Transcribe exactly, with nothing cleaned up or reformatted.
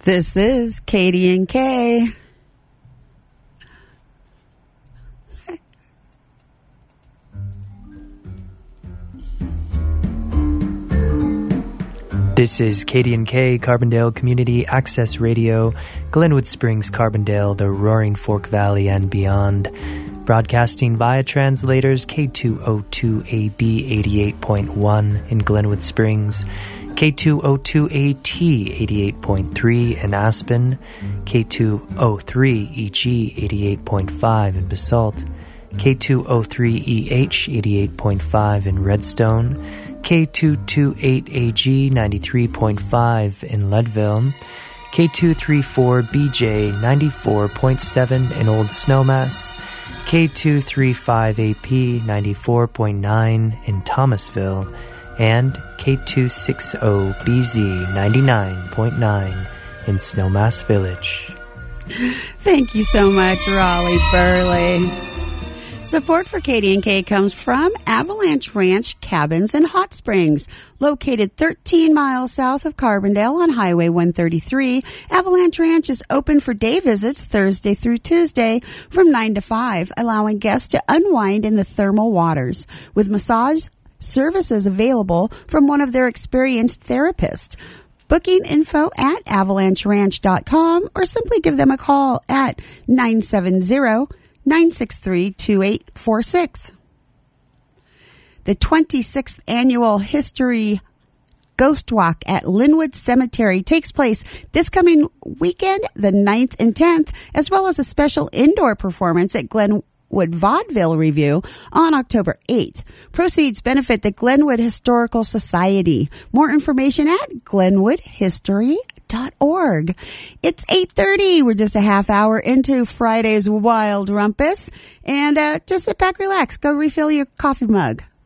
This is Katie and Kay. This is Katie and Kay, Carbondale Community Access Radio, Glenwood Springs, Carbondale, the Roaring Fork Valley, and beyond. Broadcasting via translators K two oh two A B eighty-eight point one in Glenwood Springs, K two oh two A T eighty-eight point three in Aspen, K two oh three E G eighty-eight point five in Basalt, K two oh three E H eighty-eight point five in Redstone, K two twenty-eight A G ninety-three point five in Leadville, K two thirty-four B J ninety-four point seven in Old Snowmass, K two thirty-five A P ninety-four point nine in Thomasville, and K two sixty B Z ninety-nine point nine in Snowmass Village. Thank you so much, Raleigh Burley. Support for Katie and Kay comes from Avalanche Ranch Cabins and Hot Springs. Located thirteen miles south of Carbondale on Highway one thirty-three, Avalanche Ranch is open for day visits Thursday through Tuesday from nine to five, allowing guests to unwind in the thermal waters with massage services available from one of their experienced therapists. Booking info at avalanche ranch dot com or simply give them a call at nine seven zero, nine six three, two eight four six. The twenty-sixth Annual History Ghost Walk at Linwood Cemetery takes place this coming weekend, the ninth and tenth, as well as a special indoor performance at Glenwood Vaudeville Review on October eighth. Proceeds benefit the Glenwood Historical Society. More information at glenwood history dot org. It's eight thirty. We're just a half hour into Friday's Wild Rumpus. And uh, just sit back, relax. Go refill your coffee mug.